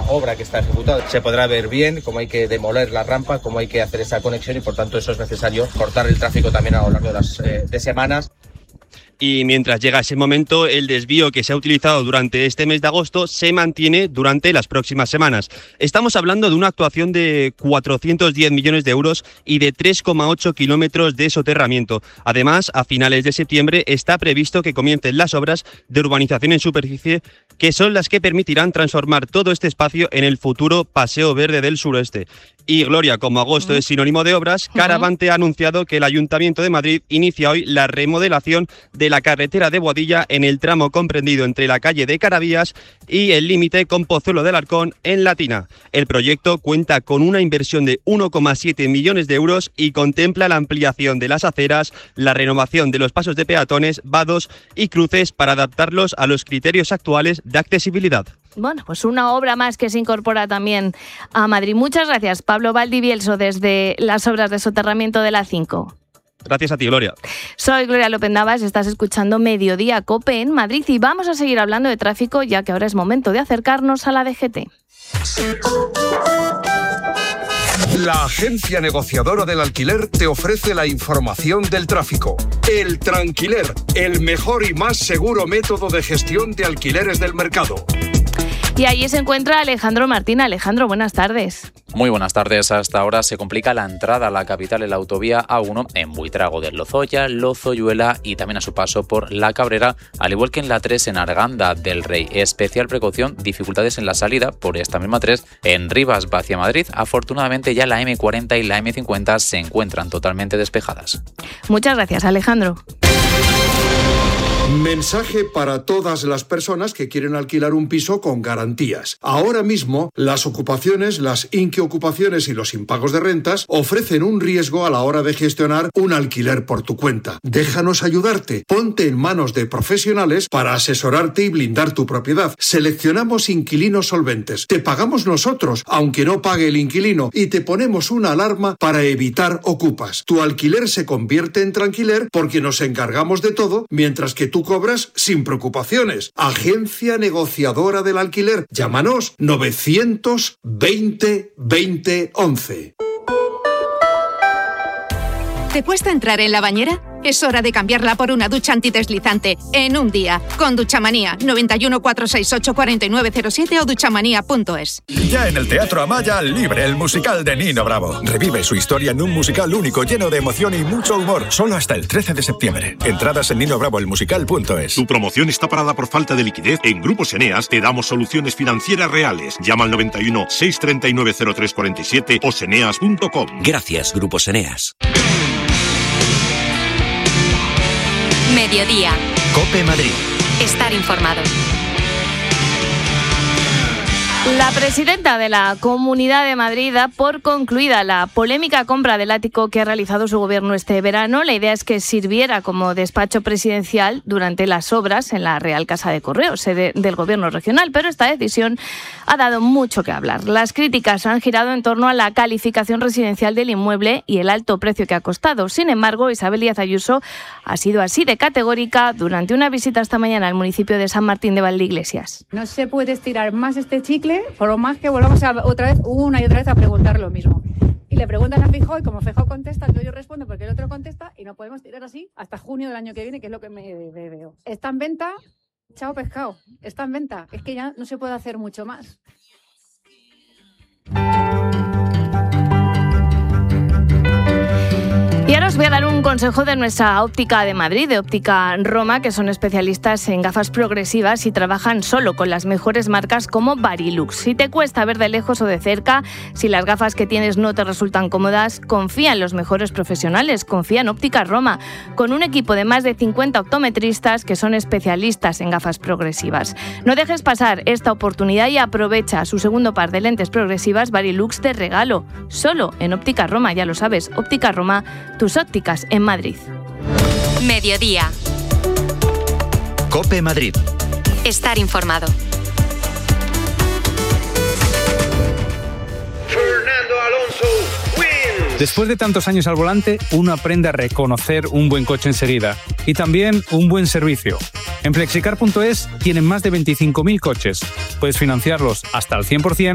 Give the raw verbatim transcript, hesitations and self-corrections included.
obra que está ejecutada. Se podrá ver bien cómo hay que demoler la rampa, cómo hay que hacer esa conexión y por tanto eso es necesario cortar el tráfico también a lo largo de las eh, de semanas. Y mientras llega ese momento, el desvío que se ha utilizado durante este mes de agosto se mantiene durante las próximas semanas. Estamos hablando de una actuación de cuatrocientos diez millones de euros y de tres coma ocho kilómetros de soterramiento. Además, a finales de septiembre está previsto que comiencen las obras de urbanización en superficie, que son las que permitirán transformar todo este espacio en el futuro Paseo Verde del Suroeste. Y Gloria, como agosto uh-huh. es sinónimo de obras, Caravante uh-huh. ha anunciado que el Ayuntamiento de Madrid inicia hoy la remodelación de la carretera de Boadilla en el tramo comprendido entre la calle de Caravías y el límite con Pozuelo del Arcón en Latina. El proyecto cuenta con una inversión de uno coma siete millones de euros y contempla la ampliación de las aceras, la renovación de los pasos de peatones, vados y cruces para adaptarlos a los criterios actuales de accesibilidad. Bueno, pues una obra más que se incorpora también a Madrid. Muchas gracias, Pablo Valdivielso, desde las obras de soterramiento de la A cinco. Gracias a ti, Gloria. Soy Gloria López Navas, estás escuchando Mediodía COPE en Madrid y vamos a seguir hablando de tráfico, ya que ahora es momento de acercarnos a la D G T. La agencia negociadora del alquiler te ofrece la información del tráfico. El Tranquiler, el mejor y más seguro método de gestión de alquileres del mercado. Y allí se encuentra Alejandro Martín. Alejandro, buenas tardes. Muy buenas tardes. Hasta ahora se complica la entrada a la capital en la autovía A uno en Buitrago del Lozoya, Lozoyuela y también a su paso por La Cabrera, al igual que en la tres en Arganda del Rey. Especial precaución, dificultades en la salida por esta misma tres en Rivas hacia Madrid. Afortunadamente ya la eme cuarenta y la eme cincuenta se encuentran totalmente despejadas. Muchas gracias, Alejandro. Mensaje para todas las personas que quieren alquilar un piso con garantías. Ahora mismo, las ocupaciones, las inquiocupaciones y los impagos de rentas ofrecen un riesgo a la hora de gestionar un alquiler por tu cuenta. Déjanos ayudarte. Ponte en manos de profesionales para asesorarte y blindar tu propiedad. Seleccionamos inquilinos solventes. Te pagamos nosotros, aunque no pague el inquilino, y te ponemos una alarma para evitar ocupas. Tu alquiler se convierte en tranquiler porque nos encargamos de todo, mientras que tú cobras sin preocupaciones. Agencia negociadora del alquiler. Llámanos novecientos veinte veinte once. ¿Te cuesta entrar en la bañera? Es hora de cambiarla por una ducha antideslizante en un día. Con Duchamanía, noventa y uno, cuatrocientos sesenta y ocho, cuarenta y nueve cero siete o duchamanía punto es. Ya en el Teatro Amaya, Libre, el musical de Nino Bravo. Revive su historia en un musical único, lleno de emoción y mucho humor. Solo hasta el trece de septiembre. Entradas en nino bravo el musical punto es. Tu promoción está parada por falta de liquidez. En Grupos Eneas te damos soluciones financieras reales. Llama al noventa y uno, seiscientos treinta y nueve, cero tres cuarenta y siete o seneas punto com. Gracias, Grupos Eneas. Mediodía. COPE Madrid. Estar informado. La presidenta de la Comunidad de Madrid da por concluida la polémica compra del ático que ha realizado su gobierno este verano. La idea es que sirviera como despacho presidencial durante las obras en la Real Casa de Correos, sede del gobierno regional, pero esta decisión ha dado mucho que hablar. Las críticas han girado en torno a la calificación residencial del inmueble y el alto precio que ha costado. Sin embargo, Isabel Díaz Ayuso ha sido así de categórica durante una visita esta mañana al municipio de San Martín de Valdeiglesias. No se puede estirar más este chicle, por lo más que volvamos a, otra vez, una y otra vez a preguntar lo mismo. Y le preguntan a Feijóo y como Feijóo contesta, yo, yo respondo porque el otro contesta y no podemos tirar así hasta junio del año que viene, que es lo que me, me veo. Está en venta, chao pescado, está en venta. Es que ya no se puede hacer mucho más. Y ahora os voy a dar un consejo de nuestra óptica de Madrid, de Óptica Roma, que son especialistas en gafas progresivas y trabajan solo con las mejores marcas como Varilux. Si te cuesta ver de lejos o de cerca, si las gafas que tienes no te resultan cómodas, confía en los mejores profesionales, confía en Óptica Roma, con un equipo de más de cincuenta optometristas que son especialistas en gafas progresivas. No dejes pasar esta oportunidad y aprovecha su segundo par de lentes progresivas Varilux de regalo, solo en Óptica Roma, ya lo sabes, Óptica Roma, tus ópticas en Madrid. Mediodía. COPE Madrid. Estar informado. Fernando Alonso wins. Después de tantos años al volante, uno aprende a reconocer un buen coche enseguida y también un buen servicio. En flexicar punto es tienen más de veinticinco mil coches. Puedes financiarlos hasta al cien por ciento